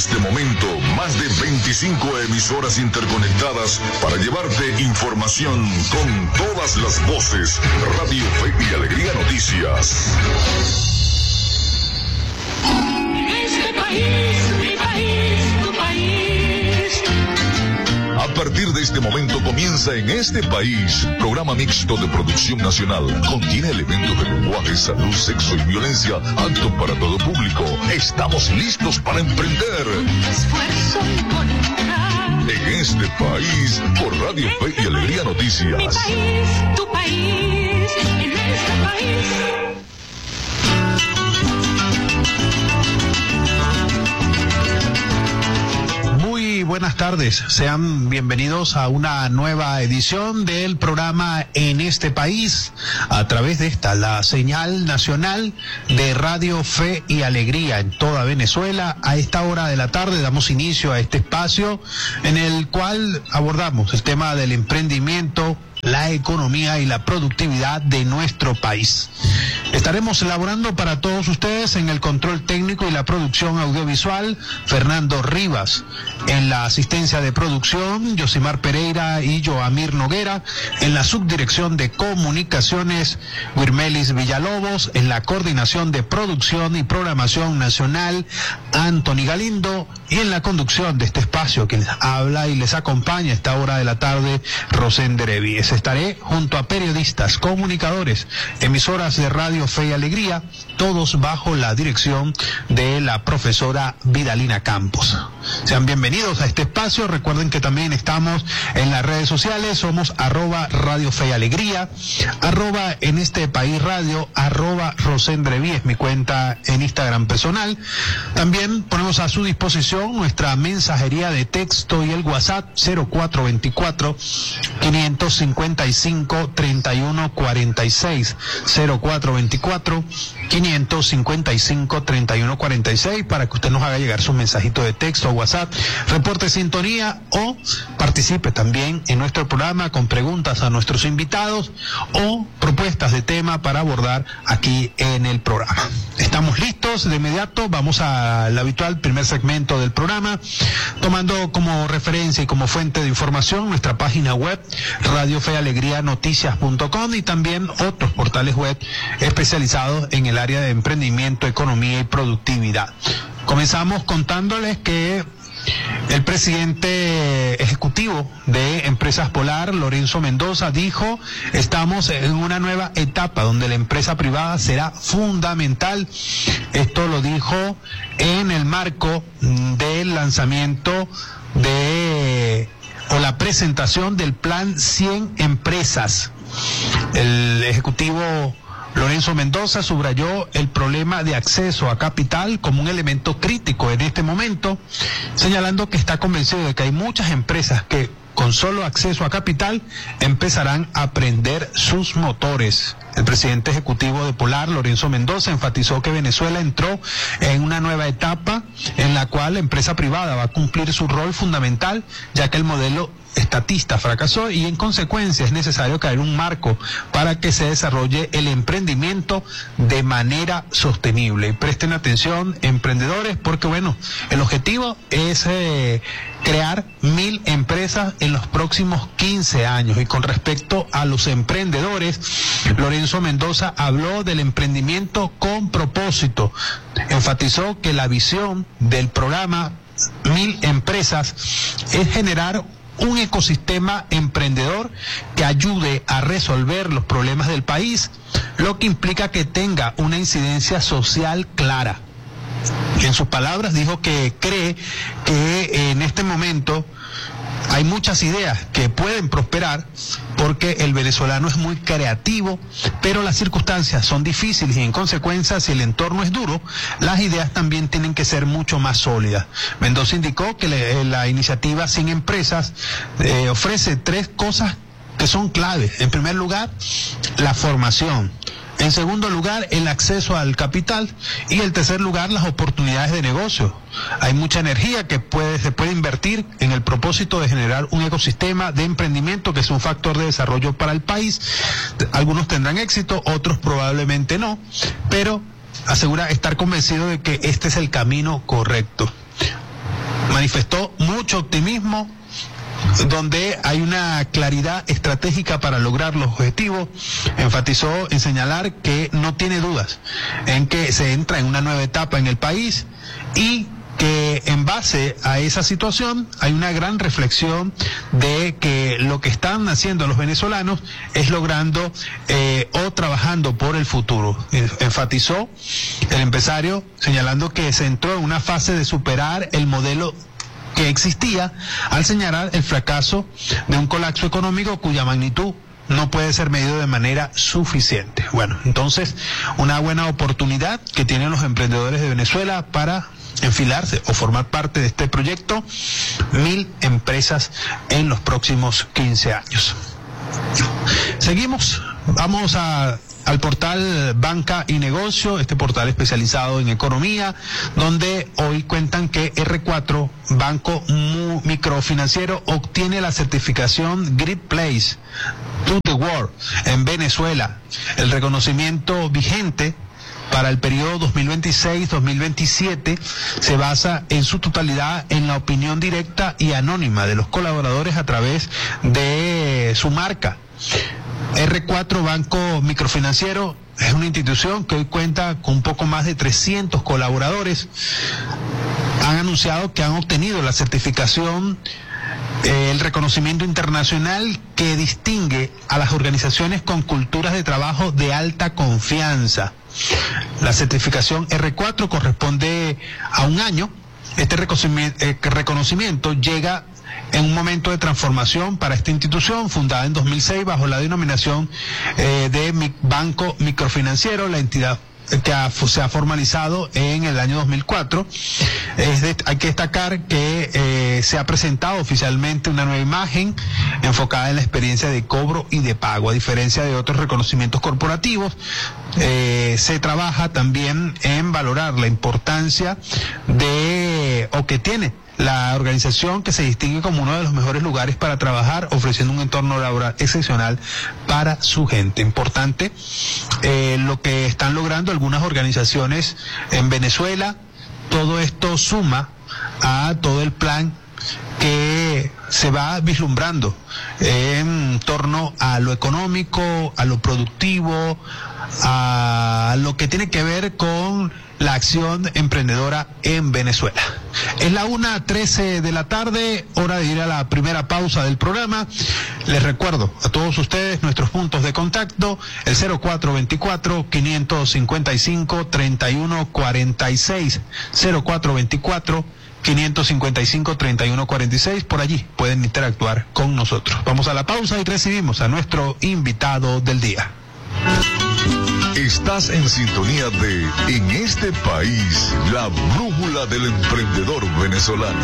este momento, más de 25 emisoras interconectadas para llevarte información con todas las voces. Radio Fe y Alegría Noticias. Este país, mi país, tu país. A partir de este momento comienza En Este País, programa mixto de producción nacional. Contiene elementos de lenguaje, salud, sexo y violencia, apto para todo público. Estamos listos para emprender. Esfuerzo y voluntad. En Este País, por Radio Fe y Alegría Noticias. Mi país, tu país, en este país. Muy buenas tardes, sean bienvenidos a una nueva edición del programa En Este País, a través de la señal nacional de Radio Fe y Alegría en toda Venezuela. A esta hora de la tarde damos inicio a este espacio en el cual abordamos el tema del emprendimiento, la economía y la productividad de nuestro país. Estaremos elaborando para todos ustedes en el control técnico y la producción audiovisual, Fernando Rivas. En la asistencia de producción, Yosimar Pereira y Joamir Noguera. En la subdirección de comunicaciones, Wirmelis Villalobos. En la coordinación de producción y programación nacional, Anthony Galindo. Y en la conducción de este espacio, quien habla y les acompaña a esta hora de la tarde, Rosén Derevies. Estaré junto a periodistas, comunicadores, emisoras de Radio Fe y Alegría, todos bajo la dirección de la profesora Vidalina Campos. Sean bienvenidos a este espacio. Recuerden que también estamos en las redes sociales. Somos @Radio Fe y Alegría, @En Este País Radio, @Rosén Derevies, mi cuenta en Instagram personal. También ponemos a su disposición nuestra mensajería de texto y el WhatsApp 0424-555-3146, 0424-555-3146, para que usted nos haga llegar su mensajito de texto o WhatsApp, reporte sintonía o participe también en nuestro programa con preguntas a nuestros invitados o propuestas de tema para abordar aquí en el programa. Estamos listos de inmediato, vamos al habitual primer segmento del programa, tomando como referencia y como fuente de información nuestra página web radiofealegrianoticias.com y también otros portales web especializados en el área de emprendimiento, economía y productividad. Comenzamos contándoles que el presidente ejecutivo de Empresas Polar, Lorenzo Mendoza, dijo: estamos en una nueva etapa donde la empresa privada será fundamental. Esto lo dijo en el marco del lanzamiento o la presentación del plan 100 empresas. El ejecutivo Lorenzo Mendoza subrayó el problema de acceso a capital como un elemento crítico en este momento, señalando que está convencido de que hay muchas empresas que con solo acceso a capital empezarán a prender sus motores. El presidente ejecutivo de Polar, Lorenzo Mendoza, enfatizó que Venezuela entró en una nueva etapa en la cual la empresa privada va a cumplir su rol fundamental, ya que el modelo estatista fracasó y en consecuencia es necesario crear un marco para que se desarrolle el emprendimiento de manera sostenible. Presten atención, emprendedores, porque bueno, el objetivo es crear 1000 empresas en los próximos 15 años. Y con respecto a los emprendedores, Lorenzo Mendoza habló del emprendimiento con propósito. Enfatizó que la visión del programa 1000 empresas es generar un ecosistema emprendedor que ayude a resolver los problemas del país, lo que implica que tenga una incidencia social clara. En sus palabras dijo que cree que en este momento hay muchas ideas que pueden prosperar porque el venezolano es muy creativo, pero las circunstancias son difíciles y en consecuencia, si el entorno es duro, las ideas también tienen que ser mucho más sólidas. Mendoza indicó que la iniciativa 100 empresas ofrece 3 cosas que son claves. En primer lugar, la formación. En segundo lugar, el acceso al capital. Y en tercer lugar, las oportunidades de negocio. Hay mucha energía que se puede invertir en el propósito de generar un ecosistema de emprendimiento que es un factor de desarrollo para el país. Algunos tendrán éxito, otros probablemente no, pero asegura estar convencido de que este es el camino correcto. Manifestó mucho optimismo, donde hay una claridad estratégica para lograr los objetivos. Enfatizó en señalar que no tiene dudas en que se entra en una nueva etapa en el país y que en base a esa situación hay una gran reflexión de que lo que están haciendo los venezolanos es logrando o trabajando por el futuro. Enfatizó el empresario señalando que se entró en una fase de superar el modelo que existía, al señalar el fracaso de un colapso económico cuya magnitud no puede ser medido de manera suficiente. Bueno, entonces, una buena oportunidad que tienen los emprendedores de Venezuela para enfilarse o formar parte de este proyecto, 1.000 empresas en los próximos 15 años. Seguimos, vamos al portal Banca y Negocio, este portal especializado en economía, donde hoy cuentan que R4, Banco Microfinanciero, obtiene la certificación Great Place to the World en Venezuela. El reconocimiento vigente para el periodo 2026-2027 se basa en su totalidad en la opinión directa y anónima de los colaboradores a través de su marca. R4 Banco Microfinanciero es una institución que hoy cuenta con un poco más de 300 colaboradores. Han anunciado que han obtenido la certificación, el reconocimiento internacional que distingue a las organizaciones con culturas de trabajo de alta confianza. La certificación R4 corresponde a un año. Este reconocimiento llega en un momento de transformación para esta institución, fundada en 2006 bajo la denominación de Banco Microfinanciero, la entidad que se ha formalizado en el año 2004. Hay que destacar que se ha presentado oficialmente una nueva imagen enfocada en la experiencia de cobro y de pago. A diferencia de otros reconocimientos corporativos, se trabaja también en valorar la importancia que tiene la organización, que se distingue como uno de los mejores lugares para trabajar, ofreciendo un entorno laboral excepcional para su gente. Importante lo que están logrando algunas organizaciones en Venezuela. Todo esto suma a todo el plan que se va vislumbrando en torno a lo económico, a lo productivo, a lo que tiene que ver con la acción emprendedora en Venezuela. Es la 1:13 de la tarde, hora de ir a la primera pausa del programa. Les recuerdo a todos ustedes nuestros puntos de contacto, el 0424-555-3146, 0424-555-3146, por allí pueden interactuar con nosotros. Vamos a la pausa y recibimos a nuestro invitado del día. Estás en sintonía de En este país, la brújula del emprendedor venezolano.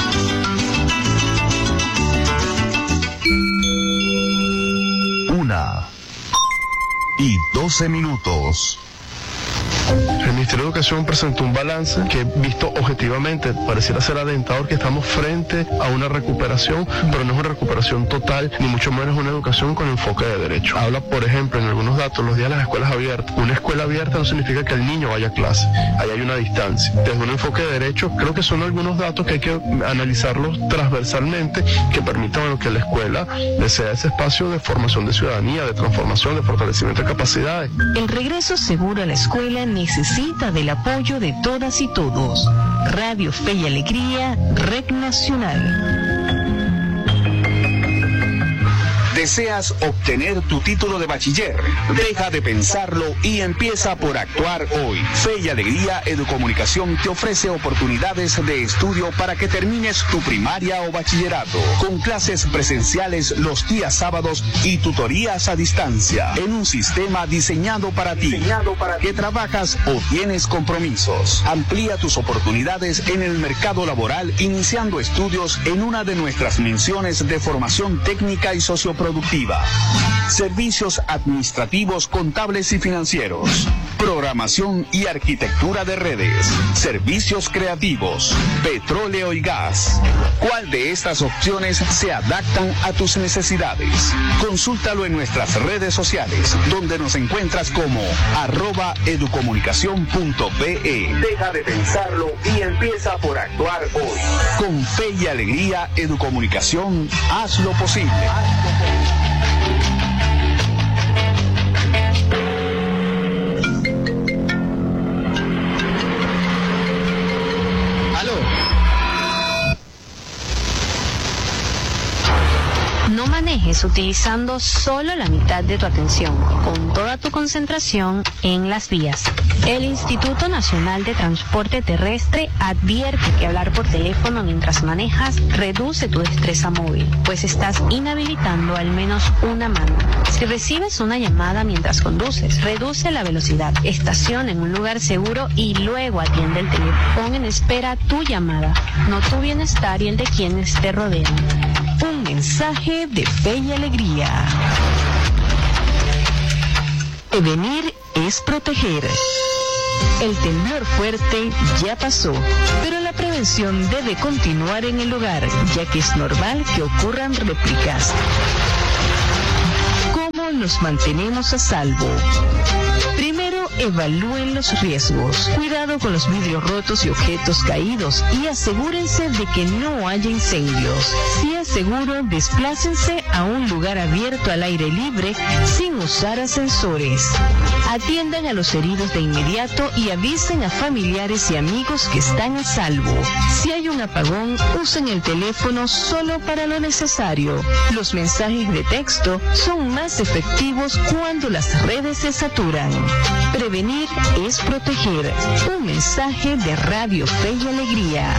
1:12. El Ministerio de Educación presentó un balance que, visto objetivamente, pareciera ser alentador, que estamos frente a una recuperación, pero no es una recuperación total, ni mucho menos una educación con enfoque de derecho. Habla, por ejemplo, en algunos datos, los días de las escuelas abiertas. Una escuela abierta no significa que el niño vaya a clase, ahí hay una distancia. Desde un enfoque de derecho, creo que son algunos datos que hay que analizarlos transversalmente, que permitan que la escuela sea ese espacio de formación de ciudadanía, de transformación, de fortalecimiento de capacidades. El regreso seguro a la escuela necesita del apoyo de todas y todos. Radio Fe y Alegría, Red Nacional. ¿Deseas obtener tu título de bachiller? Deja de pensarlo y empieza por actuar hoy. Fe y Alegría Educomunicación te ofrece oportunidades de estudio para que termines tu primaria o bachillerato, con clases presenciales los días sábados y tutorías a distancia, en un sistema diseñado para ti, que trabajas o tienes compromisos. Amplía tus oportunidades en el mercado laboral iniciando estudios en una de nuestras menciones de formación técnica y socioproductiva. Servicios administrativos, contables y financieros. programación y arquitectura de redes, servicios creativos, petróleo y gas. ¿Cuál de estas opciones se adaptan a tus necesidades? Consúltalo en nuestras redes sociales, donde nos encuentras como @educomunicacion.be. Deja de pensarlo y empieza por actuar hoy. Con fe y alegría, Educomunicación, haz lo posible. No manejes utilizando solo la mitad de tu atención, con toda tu concentración en las vías. El Instituto Nacional de Transporte Terrestre advierte que hablar por teléfono mientras manejas reduce tu destreza móvil, pues estás inhabilitando al menos una mano. Si recibes una llamada mientras conduces, reduce la velocidad, estaciona en un lugar seguro y luego atiende el teléfono. Pon en espera tu llamada, no tu bienestar y el de quienes te rodean. Un mensaje de fe y alegría. Prevenir es proteger. El temblor fuerte ya pasó, pero la prevención debe continuar en el hogar, ya que es normal que ocurran réplicas. ¿Cómo nos mantenemos a salvo? Primero, evalúen los riesgos. Cuidado con los vidrios rotos y objetos caídos y asegúrense de que no haya incendios. Si es seguro, desplácense a un lugar abierto al aire libre sin usar ascensores. Atiendan a los heridos de inmediato y avisen a familiares y amigos que están a salvo. Si hay un apagón, usen el teléfono solo para lo necesario. Los mensajes de texto son más efectivos cuando las redes se saturan. Prevenir es proteger. Un mensaje de Radio Fe y Alegría.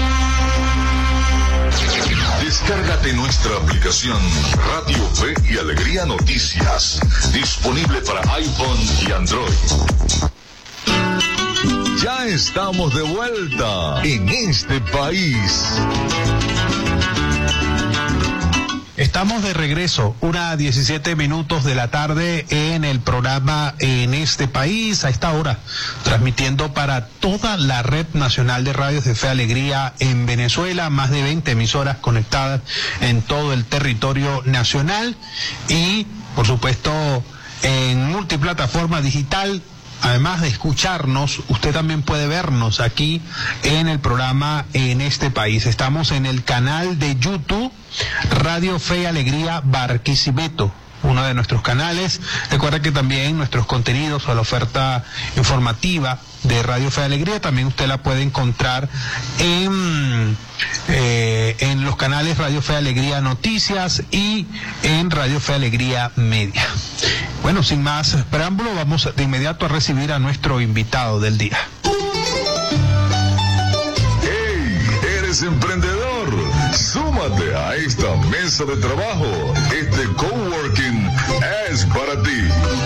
Descárgate nuestra aplicación Radio Fe y Alegría Noticias, disponible para iPhone y Android. Ya estamos de vuelta en este país. Estamos de regreso, 1:17 de la tarde en el programa En este país, a esta hora, transmitiendo para toda la red nacional de radios de Fe y Alegría en Venezuela, más de 20 emisoras conectadas en todo el territorio nacional y, por supuesto, en multiplataforma digital. Además de escucharnos, usted también puede vernos aquí en el programa En este país. Estamos en el canal de YouTube Radio Fe y Alegría Barquisimeto, uno de nuestros canales. Recuerda que también nuestros contenidos o la oferta informativa de Radio Fe y Alegría también usted la puede encontrar en los canales Radio Fe y Alegría Noticias y en Radio Fe y Alegría Media. Bueno, sin más preámbulo, vamos de inmediato a recibir a nuestro invitado del día. ¡Hey! ¿Eres emprendedor? Súmate a esta mesa de trabajo. Este coworking es para ti.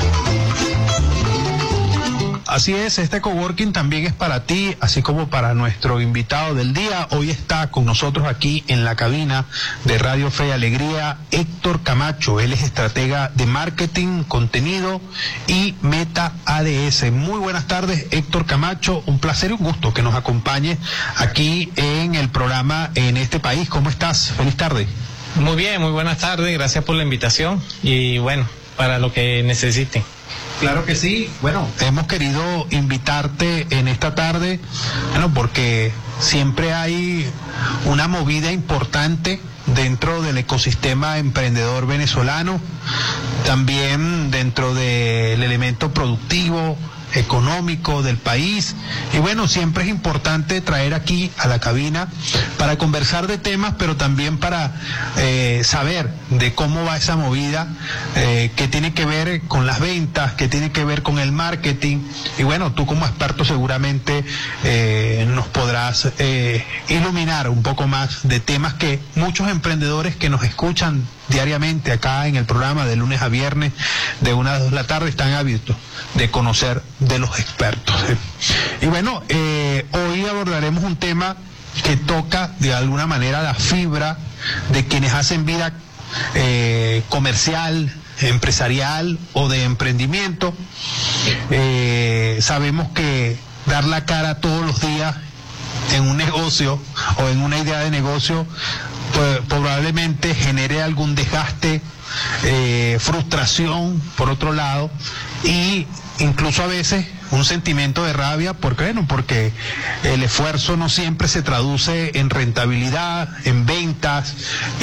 Así es, este coworking también es para ti, así como para nuestro invitado del día. Hoy está con nosotros aquí en la cabina de Radio Fe y Alegría Héctor Camacho. Él es estratega de marketing, contenido y Meta ADS. Muy buenas tardes, Héctor Camacho. Un placer y un gusto que nos acompañe aquí en el programa En este país. ¿Cómo estás? Feliz tarde. Muy bien, muy buenas tardes. Gracias por la invitación y bueno, para lo que necesiten. Claro que sí. Bueno, hemos querido invitarte en esta tarde, bueno, porque siempre hay una movida importante dentro del ecosistema emprendedor venezolano, también dentro del elemento productivo, económico del país. Y bueno, siempre es importante traer aquí a la cabina para conversar de temas, pero también para saber de cómo va esa movida que tiene que ver con las ventas, que tiene que ver con el marketing. Y bueno, tú como experto seguramente nos podrás iluminar un poco más de temas que muchos emprendedores que nos escuchan diariamente acá en el programa de lunes a viernes de 1 a 2 de la tarde están ávidos de conocer de los expertos. Y bueno, hoy abordaremos un tema que toca de alguna manera la fibra de quienes hacen vida comercial, empresarial o de emprendimiento. Sabemos que dar la cara todos los días en un negocio o en una idea de negocio pues, probablemente genere algún desgaste, frustración por otro lado, y incluso a veces un sentimiento de rabia, porque el esfuerzo no siempre se traduce en rentabilidad, en ventas,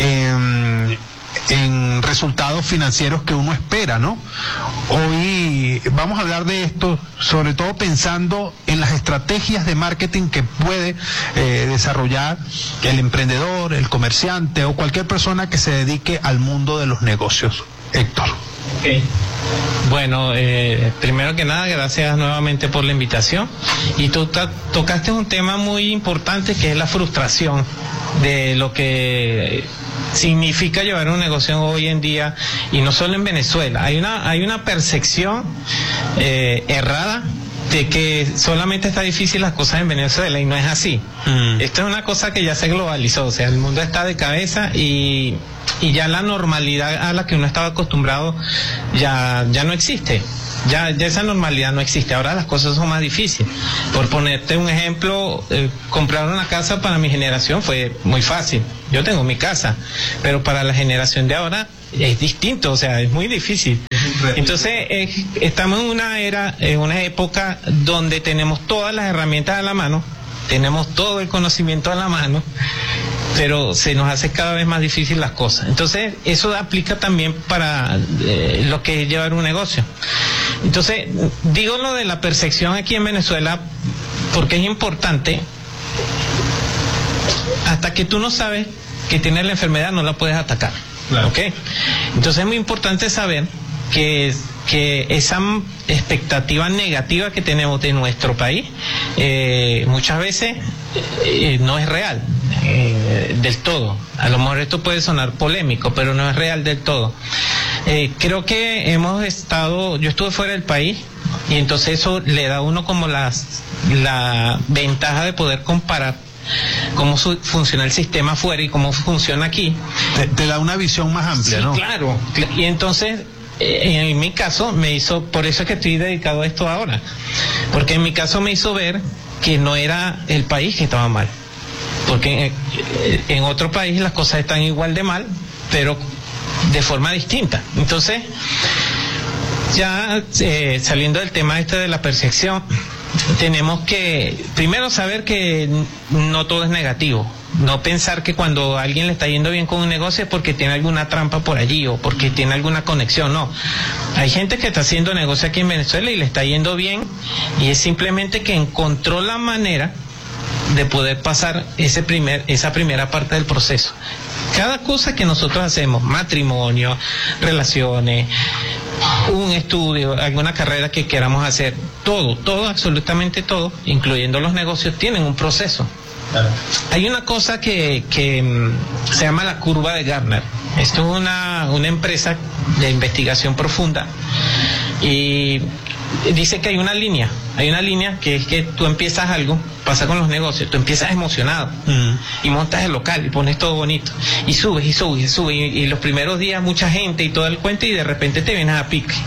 en resultados financieros que uno espera, ¿no? Hoy vamos a hablar de esto, sobre todo pensando en las estrategias de marketing que puede desarrollar el emprendedor, el comerciante o cualquier persona que se dedique al mundo de los negocios. Héctor. Okay. Bueno, primero que nada, gracias nuevamente por la invitación. Y tú tocaste un tema muy importante, que es la frustración de lo que significa llevar un negocio hoy en día, y no solo en Venezuela. Hay una percepción errada de que solamente está difícil las cosas en Venezuela, y no es así. Esto es una cosa que ya se globalizó, o sea, el mundo está de cabeza y ya la normalidad a la que uno estaba acostumbrado ya no existe. Ya esa normalidad no existe. Ahora las cosas son más difíciles. Por ponerte un ejemplo, comprar una casa para mi generación fue muy fácil. Yo tengo mi casa, pero para la generación de ahora es distinto, o sea, es muy difícil. Entonces, estamos en una era, en una época donde tenemos todas las herramientas a la mano, tenemos todo el conocimiento a la mano, pero se nos hace cada vez más difícil las cosas. Entonces, eso aplica también para lo que es llevar un negocio. Entonces, digo lo de la percepción aquí en Venezuela porque es importante. Hasta que tú no sabes que tienes la enfermedad, no la puedes atacar. Claro. ¿Okay? Entonces, es muy importante saber que esa expectativa negativa que tenemos de nuestro país muchas veces no es real del todo. A lo mejor esto puede sonar polémico, pero no es real del todo. Creo que yo estuve fuera del país, y entonces eso le da a uno como la ventaja de poder comparar cómo funciona el sistema afuera y cómo funciona aquí. Te da una visión más amplia, sí, ¿no? Claro. Y entonces, en mi caso, por eso es que estoy dedicado a esto ahora, porque en mi caso me hizo ver que no era el país que estaba mal, porque en otro país las cosas están igual de mal, pero de forma distinta. Entonces, ya saliendo del tema de la percepción, tenemos que primero saber que no todo es negativo. No pensar que cuando a alguien le está yendo bien con un negocio es porque tiene alguna trampa por allí o porque tiene alguna conexión. No, hay gente que está haciendo negocio aquí en Venezuela y le está yendo bien, y es simplemente que encontró la manera de poder pasar esa primera parte del proceso. Cada cosa que nosotros hacemos, matrimonio, relaciones, un estudio, alguna carrera que queramos hacer, todo, absolutamente todo, incluyendo los negocios, tienen un proceso. Claro. Hay una cosa que se llama la curva de Gartner. Esto es una empresa de investigación profunda, y dice que hay una línea que es que tú empiezas algo, pasa con los negocios, tú empiezas emocionado y montas el local y pones todo bonito y subes y los primeros días mucha gente y todo el cuento, y de repente te vienes a pique.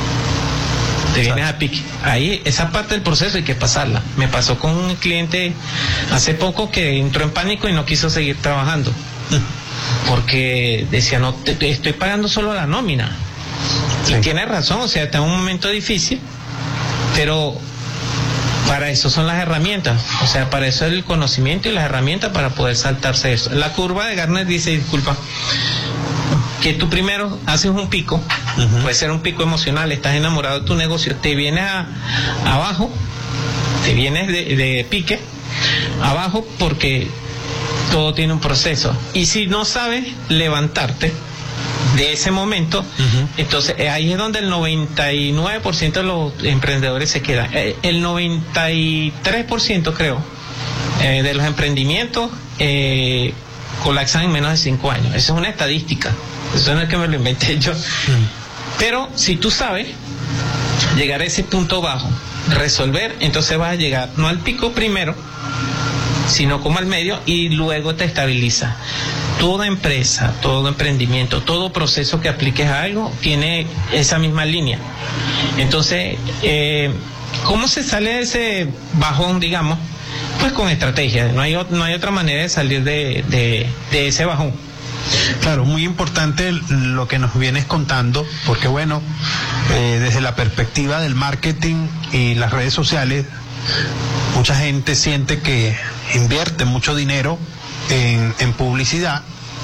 Ahí esa parte del proceso hay que pasarla. Me pasó con un cliente hace poco que entró en pánico y no quiso seguir trabajando porque decía, no, te estoy pagando solo la nómina. Sí. Y tiene razón, o sea, está en un momento difícil, pero para eso son las herramientas, o sea, para eso es el conocimiento y las herramientas para poder saltarse eso. La curva de Gartner dice, disculpa, que tú primero haces un pico, puede ser un pico emocional, estás enamorado de tu negocio, te vienes abajo, te vienes de pique abajo porque todo tiene un proceso, y si no sabes levantarte de ese momento, entonces ahí es donde el 99% de los emprendedores se quedan. El 93% creo de los emprendimientos colapsan en menos de 5 años. Eso es una estadística, eso no es que me lo inventé yo. Pero si tú sabes llegar a ese punto bajo, resolver, entonces vas a llegar no al pico primero, sino como al medio, y luego te estabiliza. toda empresa, todo emprendimiento, todo proceso que apliques a algo tiene esa misma línea. Entonces, ¿cómo se sale de ese bajón, digamos? Pues con estrategia. No hay otra manera de salir de ese bajón. Claro, muy importante lo que nos vienes contando, porque bueno, desde la perspectiva del marketing y las redes sociales, mucha gente siente que invierte mucho dinero en publicidad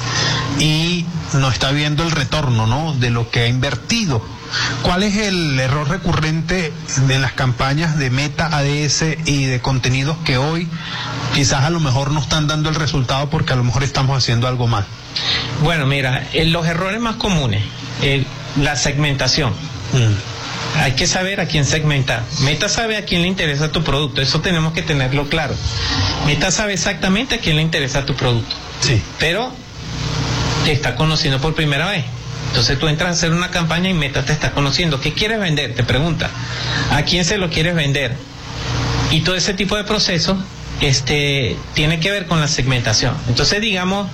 y no está viendo el retorno, ¿no?, de lo que ha invertido. ¿Cuál es el error recurrente de las campañas de Meta, ADS y de contenidos que hoy quizás a lo mejor no están dando el resultado porque a lo mejor estamos haciendo algo mal? Bueno, mira, los errores más comunes, la segmentación. Hay que saber a quién segmentar. Meta sabe a quién le interesa tu producto, eso tenemos que tenerlo claro. Meta sabe exactamente a quién le interesa tu producto. Sí. Pero te está conociendo por primera vez. Entonces tú entras a hacer una campaña y Meta te está conociendo. ¿Qué quieres vender? Te pregunta. ¿A quién se lo quieres vender? Y todo ese tipo de procesos tiene que ver con la segmentación. Entonces digamos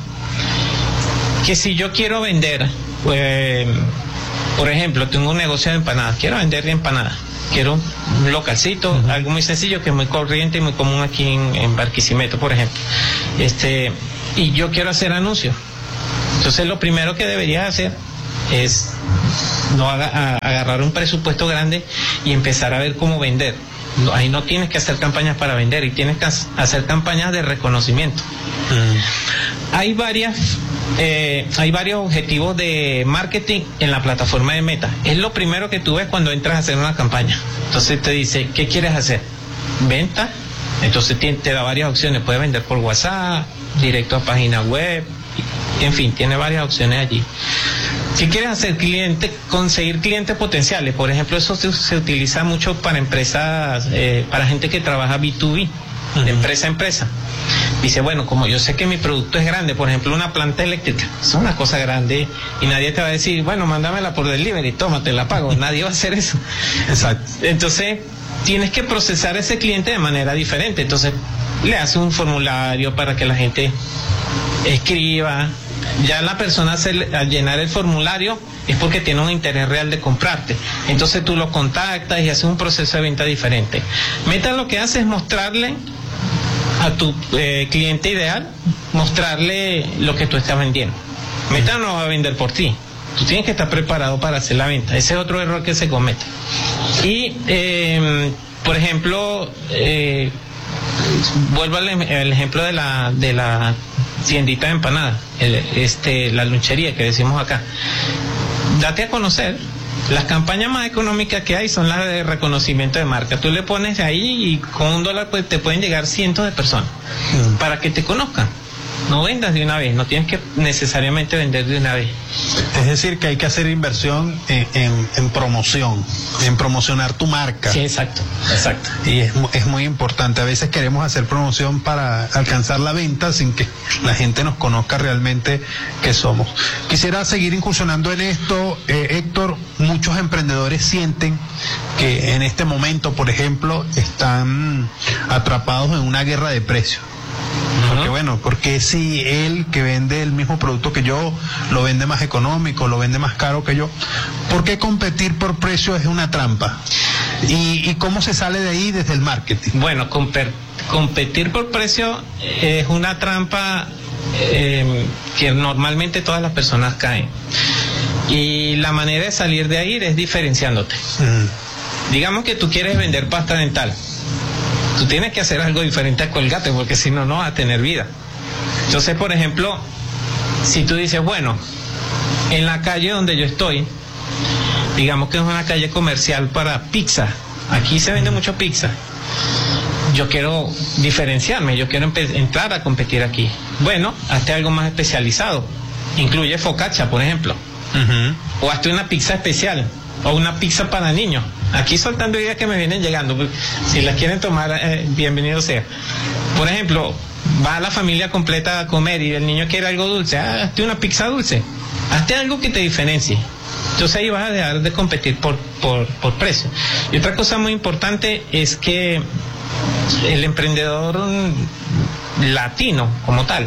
que si yo quiero vender, pues, por ejemplo, tengo un negocio de empanadas, quiero vender empanadas, quiero un localcito, algo muy sencillo que es muy corriente y muy común aquí en Barquisimeto, por ejemplo, y yo quiero hacer anuncios. Entonces lo primero que deberías hacer es agarrar un presupuesto grande y empezar a ver cómo vender. Ahí no tienes que hacer campañas para vender, y tienes que hacer campañas de reconocimiento. Hay varios objetivos de marketing en la plataforma de Meta. Es lo primero que tú ves cuando entras a hacer una campaña. Entonces te dice, ¿qué quieres hacer? ¿Venta? Entonces te da varias opciones. Puedes vender por WhatsApp, directo a página web, en fin, tiene varias opciones allí. Si quieres hacer conseguir clientes potenciales, por ejemplo, eso se utiliza mucho para empresas, para gente que trabaja B2B, de empresa a empresa. Dice, bueno, como yo sé que mi producto es grande, por ejemplo, una planta eléctrica, es una cosa grande y nadie te va a decir, bueno, mándamela por delivery, tómate, la pago. Nadie va a hacer eso. Exacto. Entonces, tienes que procesar a ese cliente de manera diferente. Entonces, le haces un formulario para que la gente escriba. Ya la persona al llenar el formulario es porque tiene un interés real de comprarte. Entonces tú lo contactas y haces un proceso de venta diferente. Meta lo que hace es mostrarle a tu cliente ideal, mostrarle lo que tú estás vendiendo. Meta no va a vender por ti. Tú tienes que estar preparado para hacer la venta. Ese es otro error que se comete. Y, por ejemplo, vuelvo al ejemplo de la tiendita de empanadas, la lunchería que decimos acá. Date a conocer. Las campañas más económicas que hay son las de reconocimiento de marca. Tú le pones ahí y con $1 pues, te pueden llegar cientos de personas para que te conozcan. No vendas de una vez, no tienes que necesariamente vender de una vez. Es decir, que hay que hacer inversión en promoción, en promocionar tu marca. Sí, exacto. Y es muy importante. A veces queremos hacer promoción para alcanzar la venta sin que la gente nos conozca realmente qué somos. Quisiera seguir incursionando en esto, Héctor. Muchos emprendedores sienten que en este momento, por ejemplo, están atrapados en una guerra de precios. Porque bueno, porque si él que vende el mismo producto que yo lo vende más económico, lo vende más caro que yo, ¿por qué competir por precio es una trampa? ¿Y cómo se sale de ahí desde el marketing? Bueno, competir por precio es una trampa que normalmente todas las personas caen. Y la manera de salir de ahí es diferenciándote. Digamos que tú quieres vender pasta dental. Tú tienes que hacer algo diferente a Colgate, porque si no, no vas a tener vida. Entonces, por ejemplo, si tú dices, bueno, en la calle donde yo estoy, digamos que es una calle comercial para pizza, aquí se vende mucho pizza, yo quiero diferenciarme, yo quiero entrar a competir aquí. Bueno, hazte algo más especializado, incluye focaccia, por ejemplo, o hazte una pizza especial, o una pizza para niños. Aquí soltando ideas que me vienen llegando, si las quieren tomar, bienvenido sea. Por ejemplo, va la familia completa a comer y el niño quiere algo dulce, hazte una pizza dulce, hazte algo que te diferencie. Entonces ahí vas a dejar de competir por precio. Y otra cosa muy importante es que el emprendedor latino como tal,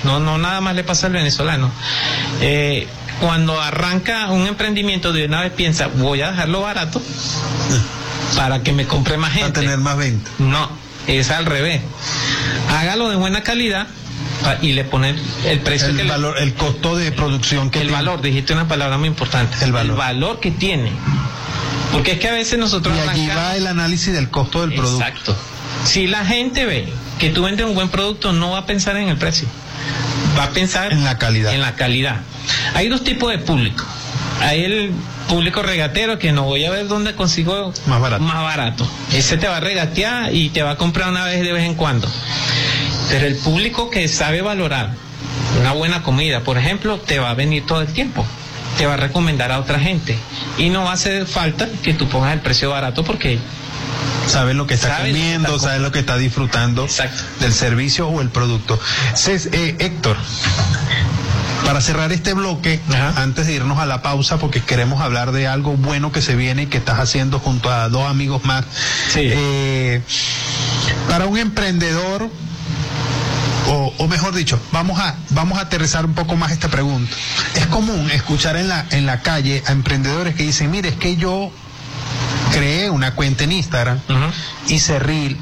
no nada más le pasa al venezolano. Cuando arranca un emprendimiento, de una vez piensa, voy a dejarlo barato para que me compre más gente. Para tener más venta. No, es al revés. Hágalo de buena calidad y le ponen el precio el valor, el costo de producción que el tiene. valor, dijiste una palabra muy importante. El valor que tiene. Porque es que a veces nosotros y allí va el análisis del costo del producto. Exacto. Si la gente ve que tú vendes un buen producto, no va a pensar en el precio, va a pensar en la calidad. En la calidad. Hay dos tipos de público. Hay el público regatero, que no voy a ver dónde consigo más barato. Ese te va a regatear y te va a comprar una vez de vez en cuando. Pero el público que sabe valorar una buena comida, por ejemplo, te va a venir todo el tiempo, te va a recomendar a otra gente y no va a hacer falta que tú pongas el precio barato, porque sabes lo que está comiendo, sabes lo que está disfrutando. Exacto. Del servicio o el producto. Héctor, para cerrar este bloque, antes de irnos a la pausa, porque queremos hablar de algo bueno que se viene y que estás haciendo junto a dos amigos más. Sí. Para un emprendedor, o mejor dicho, vamos a aterrizar un poco más esta pregunta. Es común escuchar en la calle a emprendedores que dicen, mire, es que yo creé una cuenta en Instagram, hice reel,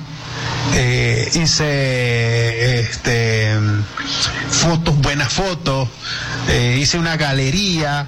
hice fotos, buenas fotos, hice una galería,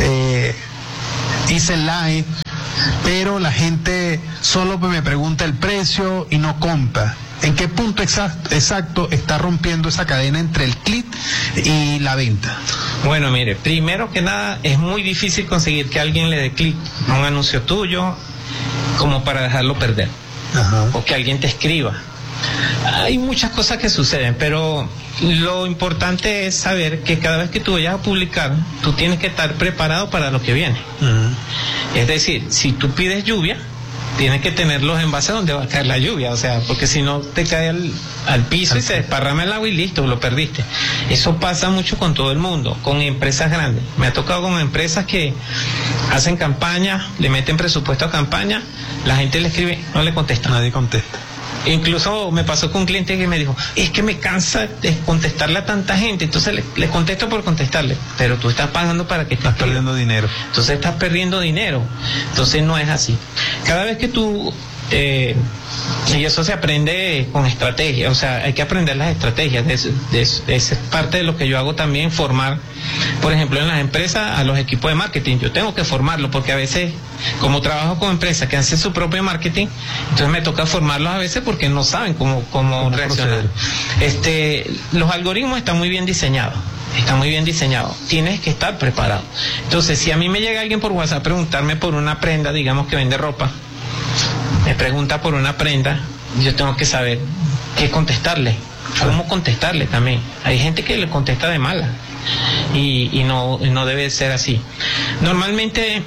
hice live, pero la gente solo me pregunta el precio y no compra. ¿En qué punto exacto está rompiendo esa cadena entre el clic y la venta? Bueno, mire, primero que nada, es muy difícil conseguir que alguien le dé clic a un anuncio tuyo como para dejarlo perder. Ajá. O que alguien te escriba. Hay muchas cosas que suceden, pero lo importante es saber que cada vez que tú vayas a publicar, tú tienes que estar preparado para lo que viene. Es decir, si tú pides lluvia, tienes que tener los envases donde va a caer la lluvia, o sea, porque si no te cae al piso y se desparrama el agua y listo, lo perdiste. Eso pasa mucho con todo el mundo, con empresas grandes. Me ha tocado con empresas que hacen campaña, le meten presupuesto a campaña, la gente le escribe, no le contesta. Nadie contesta. Incluso me pasó con un cliente que me dijo, es que me cansa de contestarle a tanta gente, entonces le contesto por contestarle, pero tú estás pagando para que estás perdiendo dinero. Entonces estás perdiendo dinero. Entonces no es así. Cada vez que tú y eso se aprende con estrategia, o sea, hay que aprender las estrategias. Es parte de lo que yo hago también, formar, por ejemplo, en las empresas a los equipos de marketing. Yo tengo que formarlo porque a veces, como trabajo con empresas que hacen su propio marketing, entonces me toca formarlos a veces porque no saben cómo reaccionar. Los algoritmos están muy bien diseñados. Tienes que estar preparado. Entonces, si a mí me llega alguien por WhatsApp a preguntarme por una prenda, digamos que vende ropa, me pregunta por una prenda, yo tengo que saber qué contestarle, cómo contestarle también. Hay gente que le contesta de mala y no debe ser así. Normalmente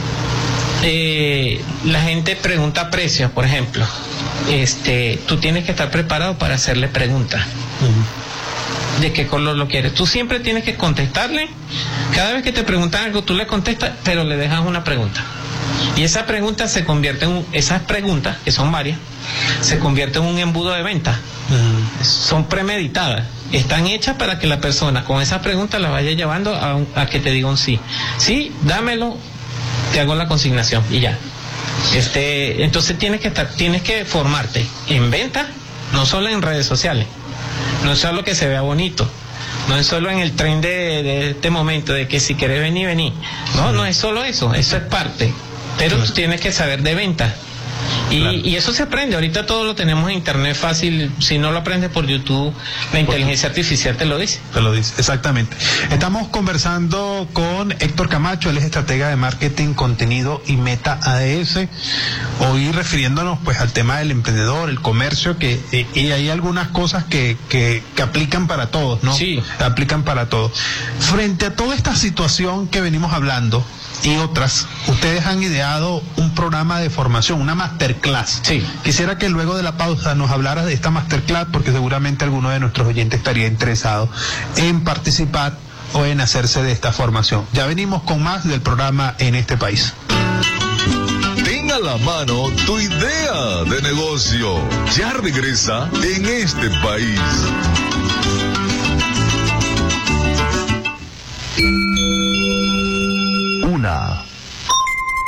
la gente pregunta precios, por ejemplo. Tú tienes que estar preparado para hacerle preguntas. ¿De qué color lo quieres? Tú siempre tienes que contestarle. Cada vez que te preguntan algo, tú le contestas, pero le dejas una pregunta. Y esa pregunta se convierte esas preguntas, que son varias, se convierte en un embudo de venta. Son premeditadas. Están hechas para que la persona con esa pregunta la vaya llevando a que te diga un sí. Sí, dámelo, te hago la consignación y ya. Entonces tienes que formarte en venta, no solo en redes sociales. No es solo que se vea bonito, no es solo en el tren de este momento de que si querés venir, vení. No es solo eso es parte. Pero tú tienes que saber de venta. Y eso se aprende. Ahorita todo lo tenemos en internet fácil. Si no lo aprendes por YouTube, la inteligencia artificial te lo dice. Te lo dice, exactamente. Estamos conversando con Héctor Camacho, él es estratega de marketing, contenido y Meta ADS. Hoy refiriéndonos pues al tema del emprendedor, el comercio, y hay algunas cosas que aplican para todos, ¿no? Sí. Aplican para todos. Frente a toda esta situación que venimos hablando y otras, ustedes han ideado un programa de formación, una masterclass. Sí. Quisiera que luego de la pausa nos hablaras de esta masterclass, porque seguramente alguno de nuestros oyentes estaría interesado en participar o en hacerse de esta formación. Ya venimos con más del programa En este País. Ten a la mano tu idea de negocio. Ya regresa En este País.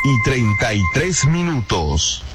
y 33 minutos.